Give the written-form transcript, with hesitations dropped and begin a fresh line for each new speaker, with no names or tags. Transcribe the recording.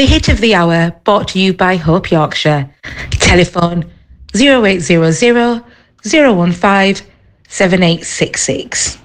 The hit of the hour brought to you by Hope Yorkshire. Telephone 0800 015 7866.